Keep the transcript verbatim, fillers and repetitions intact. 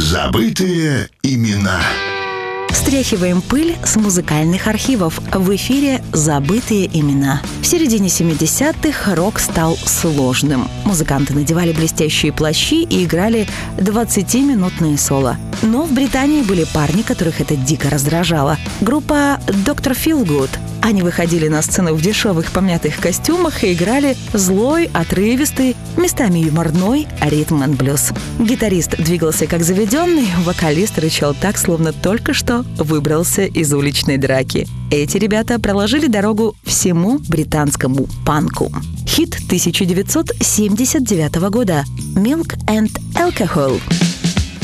Забытые имена. Стряхиваем пыль с музыкальных архивов. В эфире «Забытые имена». В середине семидесятых рок стал сложным. Музыканты надевали блестящие плащи и играли двадцатиминутные соло. Но в Британии были парни, которых это дико раздражало. Группа доктор Feelgood. Они выходили на сцену в дешевых помятых костюмах и играли злой, отрывистый, местами юморной ритм-энд-блюз. Гитарист двигался как заведенный, вокалист рычал так, словно только что выбрался из уличной драки. Эти ребята проложили дорогу всему британскому панку. Хит тысяча девятьсот семьдесят девятого года «Milk and Alcohol».